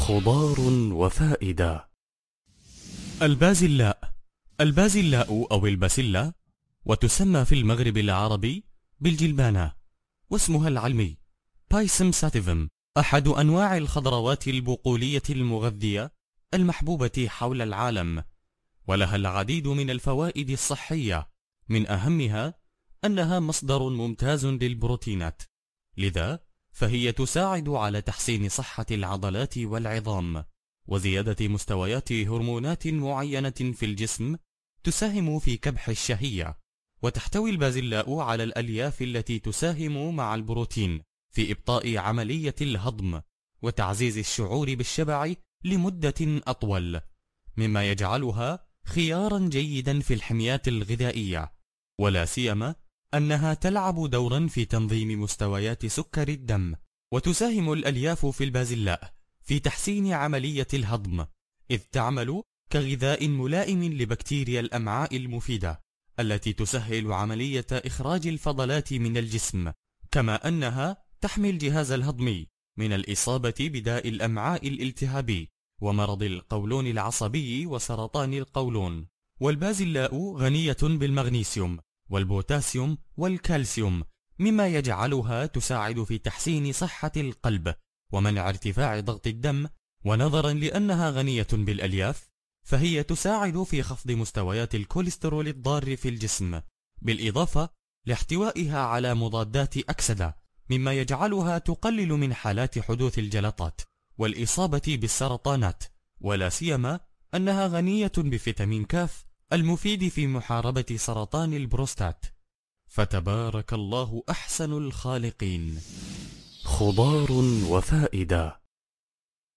خضار وفائدة. البازلاء أو الباسيلا، وتسمى في المغرب العربي بالجلبانة، واسمها العلمي بايسم ساتيفم، أحد أنواع الخضروات البقولية المغذية المحبوبة حول العالم، ولها العديد من الفوائد الصحية، من أهمها أنها مصدر ممتاز للبروتينات، لذا فهي تساعد على تحسين صحة العضلات والعظام، وزيادة مستويات هرمونات معينة في الجسم تساهم في كبح الشهية. وتحتوي البازلاء على الألياف التي تساهم مع البروتين في إبطاء عملية الهضم وتعزيز الشعور بالشبع لمدة أطول، مما يجعلها خيارا جيدا في الحميات الغذائية، ولا سيما أنها تلعب دورا في تنظيم مستويات سكر الدم. وتساهم الألياف في البازلاء في تحسين عملية الهضم، إذ تعمل كغذاء ملائم لبكتيريا الأمعاء المفيدة التي تسهل عملية إخراج الفضلات من الجسم، كما أنها تحمي الجهاز الهضمي من الإصابة بداء الأمعاء الالتهابي ومرض القولون العصبي وسرطان القولون. والبازلاء غنية بالمغنيسيوم والبوتاسيوم والكالسيوم، مما يجعلها تساعد في تحسين صحة القلب ومنع ارتفاع ضغط الدم. ونظرا لأنها غنية بالألياف، فهي تساعد في خفض مستويات الكوليسترول الضار في الجسم، بالإضافة لاحتوائها على مضادات أكسدة، مما يجعلها تقلل من حالات حدوث الجلطات والإصابة بالسرطانات، ولا سيما أنها غنية بفيتامين كاف المفيد في محاربة سرطان البروستات. فتبارك الله أحسن الخالقين. خضار وفائدة.